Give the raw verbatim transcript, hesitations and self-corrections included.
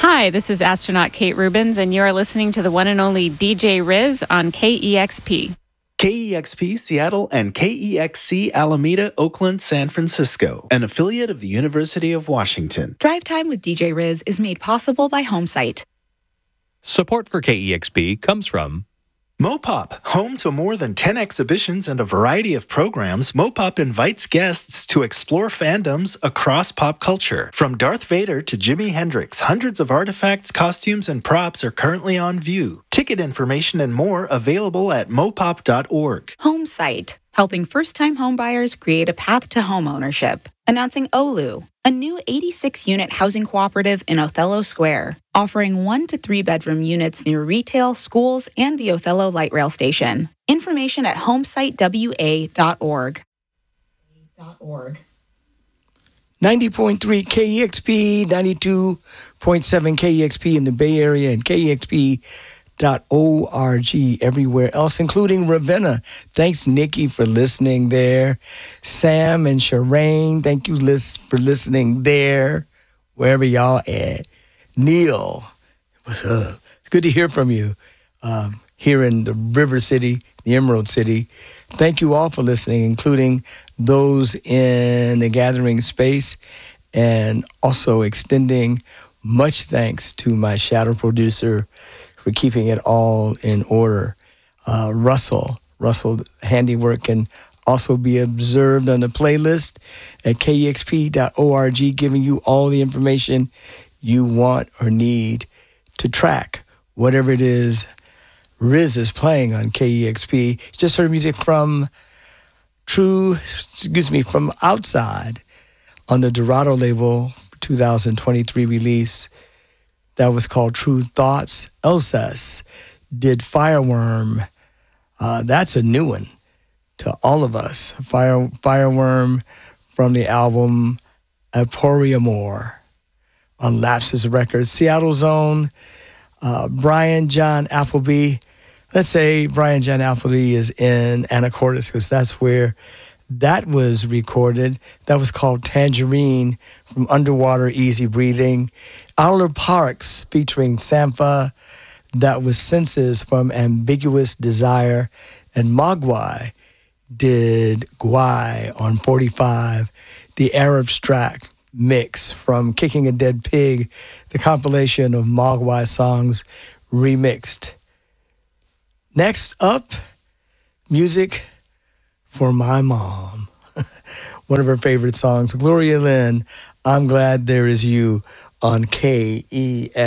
Hi, this is astronaut Kate Rubins, and you are listening to the one and only D J Riz on K E X P. K E X P Seattle and K E X C Alameda, Oakland, San Francisco, an affiliate of the University of Washington. Drive Time with D J Riz is made possible by HomeSite. Support for K E X P comes from Mopop, home to more than ten exhibitions and a variety of programs. Mopop invites guests to explore fandoms across pop culture. From Darth Vader to Jimi Hendrix, hundreds of artifacts, costumes, and props are currently on view. Ticket information and more available at mopop dot org. HomeSite, helping first-time homebuyers create a path to homeownership. Announcing Olu, a new eighty-six unit housing cooperative in Othello Square, offering one to three bedroom units near retail, schools, and the Othello Light Rail Station. Information at homesite w a dot org. ninety point three K E X P, ninety-two point seven K E X P in the Bay Area, and K E X P dot org everywhere else, including Ravenna. Thanks, Nikki, for listening there. Sam and Shireen, thank you lis- for listening there, wherever y'all at. Neil, what's up? It's good to hear from you um, here in the River City, the Emerald City. Thank you all for listening, including those in the gathering space, and also extending much thanks to my shadow producer for keeping it all in order. Uh, Russell, Russell handiwork can also be observed on the playlist at K E X P dot org, giving you all the information you want or need to track whatever it is Riz is playing on K E X P. You just heard music from True, excuse me, from Outside on the Dorado label, two thousand twenty-three release. That was called True Thoughts. Elsas did Fireworm. Uh, that's a new one to all of us. Fire Fireworm from the album Aporiamore on Lapses Records. Seattle Zone, uh, Brian John Appleby. Let's say Brian John Appleby is in Anacortes because that's where that was recorded. That was called Tangerine from Underwater Easy Breathing. Owler Parks featuring Sampha. That was Senses from Ambiguous Desire. And Mogwai did Gwai on forty-five, the Arab Strack mix from Kicking a Dead Pig, the compilation of Mogwai songs remixed. Next up, music for my mom. One of her favorite songs, Gloria Lynn, I'm Glad There Is You on K E X.